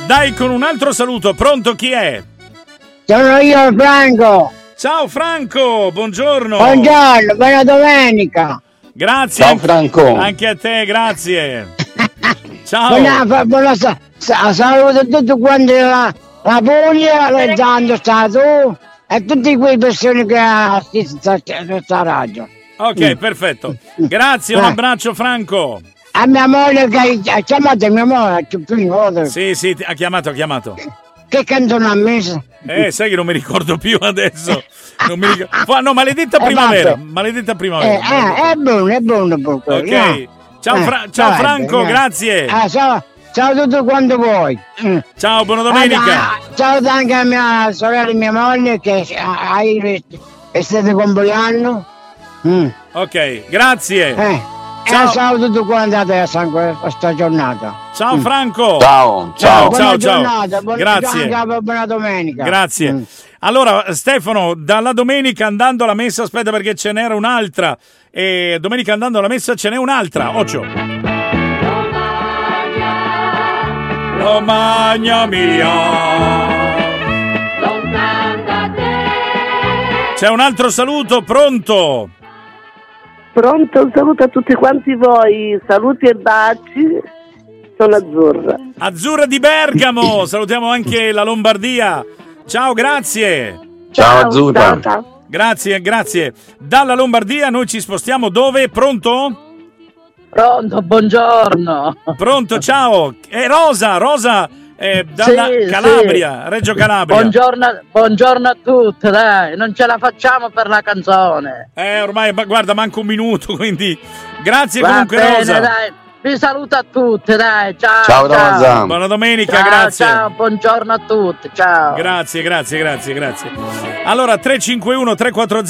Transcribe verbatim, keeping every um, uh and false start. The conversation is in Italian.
dai con un altro saluto. Pronto, chi è? Sono io, Franco. Ciao Franco, buongiorno. Buongiorno, buona domenica. Grazie. Ciao Franco. Anche a te, grazie. Ciao. Buona, buona, saluto tutti quanti la, la Puglia, Alessandro Stato e tutte quelle persone che assistono a questa radio. Ok, perfetto. Grazie, un abbraccio Franco. A mia moglie che ha chiamato mia moglie. Sì, sì, ha chiamato, ha chiamato. Che canzone ha messo? Eh, sai che non mi ricordo più adesso. Non mi ricordo. No, maledetta primavera. Maledetta primavera. Eh, eh, è buono, è buono. buono ok. No. Ciao, Fra- eh, ciao vabbè, Franco, eh. grazie. Ah, ciao, ciao a tutti quando vuoi. Mm. Ciao, buona domenica. Ah, ciao anche a mia sorella e mia moglie che è stato compleanno. Mm. Ok, grazie. Eh. Ciao. Eh, ciao a tutti quanti adesso a questa giornata. Ciao mm. Franco. Ciao, ciao, buona ciao, giornata, ciao. Buona Grazie. Giornata, buona domenica. Grazie. Mm. Allora, Stefano, dalla domenica andando alla messa, aspetta perché ce n'era un'altra. E domenica andando alla messa ce n'è un'altra. Occhio. Romagna mia. C'è un altro saluto, pronto? Pronto, un saluto a tutti quanti voi, saluti e baci, sono Azzurra. Azzurra di Bergamo, salutiamo anche la Lombardia. Ciao, grazie. Ciao, ciao Azzurra. Ciao, ciao. Grazie, grazie. Dalla Lombardia noi ci spostiamo dove? Pronto? Pronto, buongiorno. Pronto, ciao. È Rosa, Rosa eh, dalla sì, Calabria, sì. Reggio Calabria. Buongiorno, buongiorno a tutti, dai, non ce la facciamo per la canzone. Eh, ormai, guarda, manca un minuto, quindi grazie Va comunque bene, Rosa. Dai. Vi saluto a tutti, dai, ciao. Ciao, ciao. Rosa. Buona domenica, ciao, grazie. Ciao, buongiorno a tutti, ciao. Grazie, grazie, grazie, grazie. Allora, tre cinque uno tre quattro zero